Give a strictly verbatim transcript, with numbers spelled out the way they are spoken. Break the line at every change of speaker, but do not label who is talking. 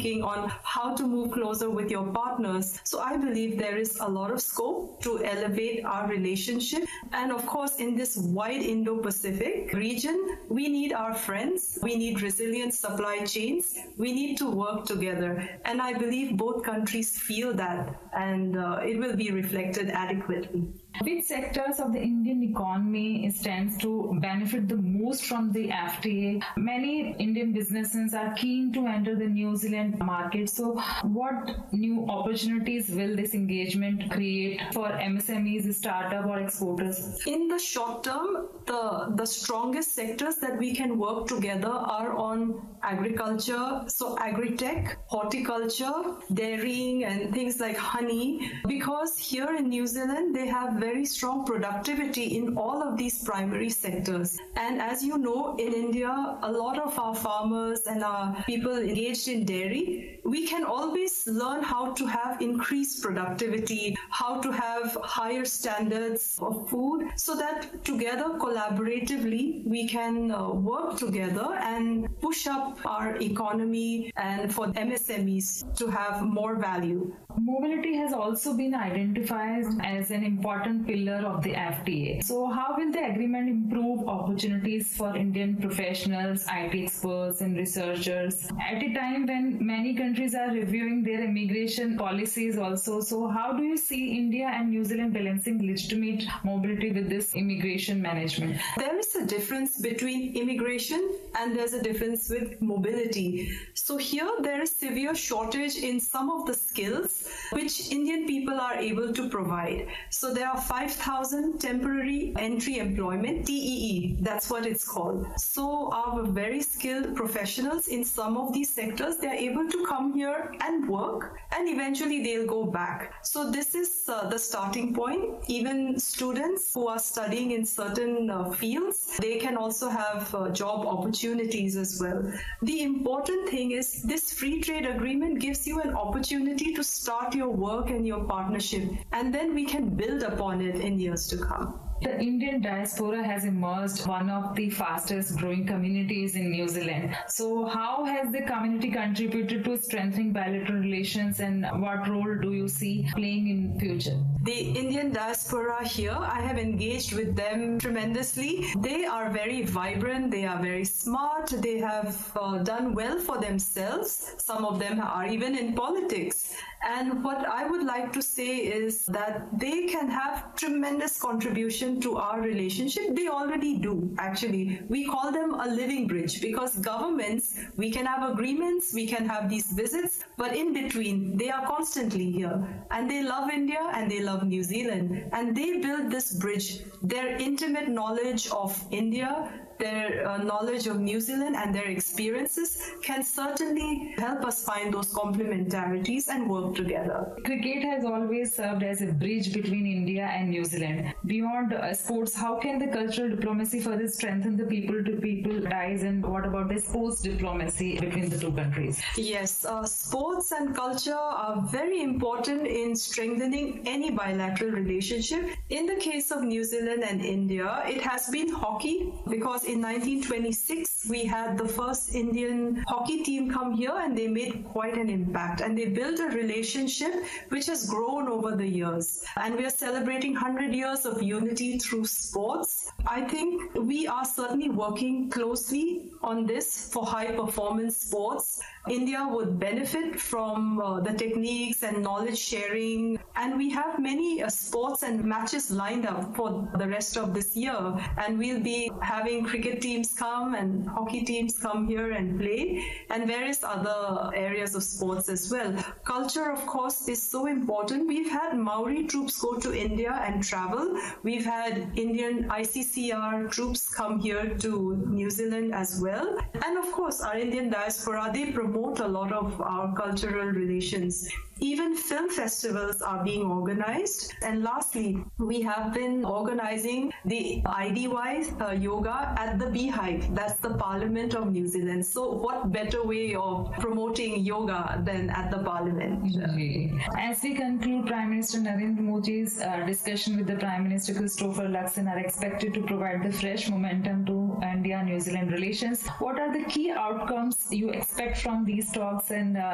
on how to move closer with your partners. So I believe there is a lot of scope to elevate our relationship. And of course, in this wide Indo-Pacific region, we need our friends. We need resilient supply chains. We need to work together. And I believe both countries feel that, and uh, it will be reflected adequately.
Which sectors of the Indian economy stands to benefit the most from the F T A? Many Indian businesses are keen to enter the New Zealand market. So what new opportunities will this engagement create for M S M Es, startup or exporters?
In the short term, the, the strongest sectors that we can work together are on agriculture, so agri-tech, horticulture, dairying and things like honey, because here in New Zealand they have very strong productivity in all of these primary sectors. And as you know, in India, a lot of our farmers and our people engaged in dairy, we can always learn how to have increased productivity, how to have higher standards of food, so that together, collaboratively, we can uh, work together and push up our economy and for M S M Es to have more value.
Mobility has also been identified as an important pillar of the F T A. So how will the agreement improve opportunities for Indian professionals, I T experts and researchers at a time when many countries are reviewing their immigration policies also? So how do you see India and New Zealand balancing legitimate mobility with this immigration management?
There is a difference between immigration and there's a difference with mobility. So here there is severe shortage in some of the skills which Indian people are able to provide. So there are five thousand temporary entry employment, T E E, that's what it's called. So our very skilled professionals in some of these sectors, they're able to come here and work, and eventually they'll go back. So this is uh, the starting point. Even students who are studying in certain uh, fields, they can also have uh, job opportunities as well. The important thing is this free trade agreement gives you an opportunity to start your work and your partnership, and then we can build upon it in years to come.
The Indian diaspora has emerged one of the fastest growing communities in New Zealand. So how has the community contributed to strengthening bilateral relations, and what role do you see playing in future?
The Indian diaspora here, I have engaged with them tremendously. They are very vibrant, they are very smart, they have uh, done well for themselves. Some of them are even in politics. And what I would like to say is that they can have tremendous contribution to our relationship. They already do, actually. We call them a living bridge, because governments, we can have agreements, we can have these visits, but in between, they are constantly here. And they love India and they love New Zealand. And they build this bridge. Their intimate knowledge of India, their uh, knowledge of New Zealand and their experiences can certainly help us find those complementarities and work together.
Cricket has always served as a bridge between India and New Zealand. Beyond uh, sports, how can the cultural diplomacy further strengthen the people-to-people ties, and what about the sports diplomacy between the two countries?
Yes, uh, sports and culture are very important in strengthening any bilateral relationship. In the case of New Zealand and India, it has been hockey, because in nineteen twenty-six, we had the first Indian hockey team come here, and they made quite an impact. And they built a relationship which has grown over the years. And we are celebrating one hundred years of unity through sports. I think we are certainly working closely on this for high performance sports. India would benefit from uh, the techniques and knowledge sharing. And we have many uh, sports and matches lined up for the rest of this year. And we'll be having cricket teams come and hockey teams come here and play, and various other areas of sports as well. Culture, of course, is so important. We've had Maori troops go to India and travel. We've had Indian I C C R troops come here to New Zealand as well. And of course, our Indian diaspora, they promote a lot of our cultural relations. Even film festivals are being organized. And lastly, we have been organizing the I D Y uh, yoga at the Beehive. That's the Parliament of New Zealand. So what better way of promoting yoga than at the Parliament?
Really. As we conclude, Prime Minister Narendra Modi's uh, discussion with the Prime Minister Christopher Luxon are expected to provide the fresh momentum to India-New Zealand relations. What are the key outcomes you expect from these talks, and uh,